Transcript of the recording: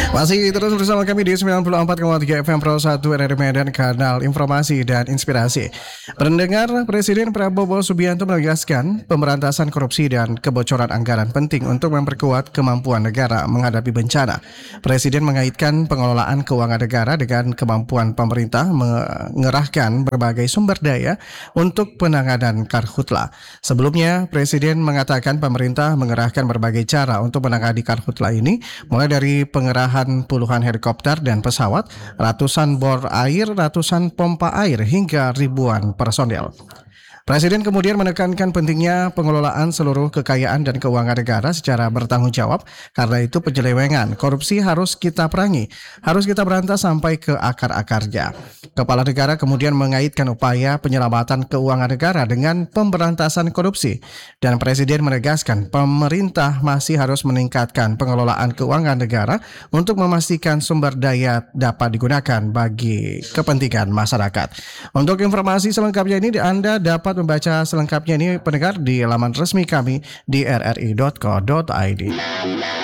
Masih terus bersama kami di 94,3 FM Pro 1 RRI Medan, kanal informasi dan inspirasi. Pendengar, Presiden Prabowo Subianto menegaskan pemberantasan korupsi dan kebocoran anggaran penting untuk memperkuat kemampuan negara menghadapi bencana. Presiden mengaitkan pengelolaan keuangan negara dengan kemampuan pemerintah mengerahkan berbagai sumber daya untuk penanganan karhutla. Sebelumnya, Presiden mengatakan pemerintah mengerahkan berbagai cara untuk menangani karhutla ini, mulai dari pengerahan puluhan helikopter dan pesawat, ratusan bor air, ratusan pompa air, hingga ribuan personel. Presiden kemudian menekankan pentingnya pengelolaan seluruh kekayaan dan keuangan negara secara bertanggung jawab. Karena itu penyelewengan, korupsi harus kita perangi, harus kita berantas sampai ke akar-akarnya. Kepala negara kemudian mengaitkan upaya penyelamatan keuangan negara dengan pemberantasan korupsi. Dan Presiden menegaskan pemerintah masih harus meningkatkan pengelolaan keuangan negara untuk memastikan sumber daya dapat digunakan bagi kepentingan masyarakat. Untuk informasi selengkapnya ini Anda dapat membaca selengkapnya ini pendengar di laman resmi kami di rri.co.id.